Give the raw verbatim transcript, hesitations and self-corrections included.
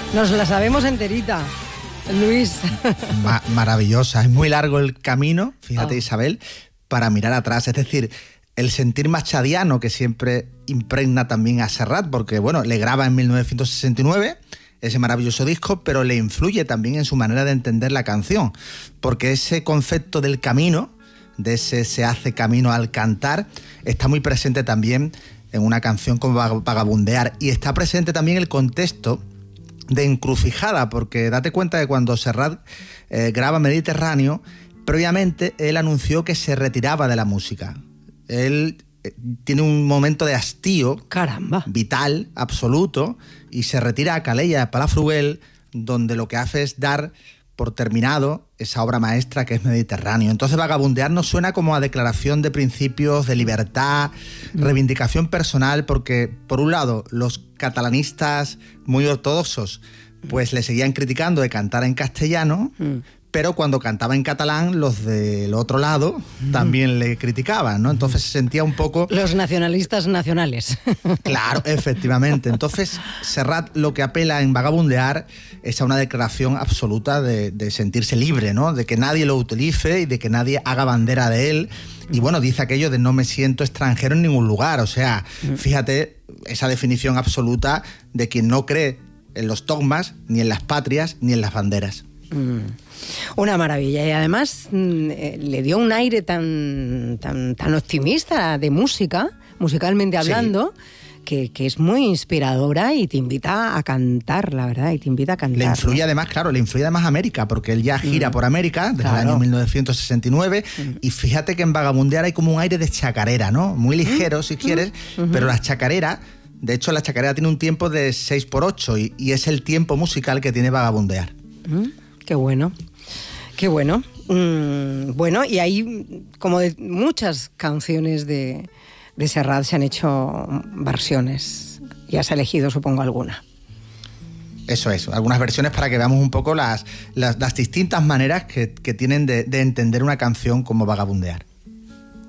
Nos la sabemos enterita, Luis. Ma- maravillosa. Es muy largo el camino, fíjate, Oh. Isabel, para mirar atrás. Es decir, el sentir machadiano que siempre impregna también a Serrat, porque, bueno, le graba en mil novecientos sesenta y nueve ese maravilloso disco, pero le influye también en su manera de entender la canción, porque ese concepto del camino, de ese se hace camino al cantar, está muy presente también en una canción como Vagabundear, y está presente también el contexto de encrucijada, porque date cuenta que cuando Serrat eh, graba Mediterráneo, previamente él anunció que se retiraba de la música. Él eh, tiene un momento de hastío, Caramba. vital, absoluto, y se retira a Calella, a Palafrugell, donde lo que hace es dar por terminado esa obra maestra que es Mediterráneo. Entonces Vagabundear nos suena como a declaración de principios, de libertad, mm. reivindicación personal, porque por un lado los catalanistas muy ortodoxos pues le seguían criticando de cantar en castellano, mm. pero cuando cantaba en catalán, los del otro lado también le criticaban, ¿no? Entonces se sentía un poco... Los nacionalistas nacionales. Claro, efectivamente. Entonces Serrat lo que apela en Vagabundear es a una declaración absoluta de, de sentirse libre, ¿no? De que nadie lo utilice y de que nadie haga bandera de él. Y bueno, dice aquello de no me siento extranjero en ningún lugar. O sea, fíjate esa definición absoluta de quien no cree en los dogmas, ni en las patrias, ni en las banderas. Mm. Una maravilla, y además mm, eh, le dio un aire tan, tan, tan optimista de música, musicalmente hablando, sí. que, que es muy inspiradora y te invita a cantar, la verdad, y te invita a cantar. Le influye, ¿no? además, claro, le influye además América, porque él ya gira mm. por América desde claro. el año mil novecientos sesenta y nueve, mm. y fíjate que en Vagabundear hay como un aire de chacarera, ¿no? Muy ligero, mm. si quieres, mm. pero la chacarera, de hecho la chacarera tiene un tiempo de seis por ocho y, y es el tiempo musical que tiene Vagabundear. Mm. Qué bueno. Qué bueno. Mm, bueno, y hay como de muchas canciones de, de Serrat se han hecho versiones. Y has elegido, supongo, alguna. Eso es, algunas versiones para que veamos un poco las, las, las distintas maneras que, que tienen de, de entender una canción como Vagabundear.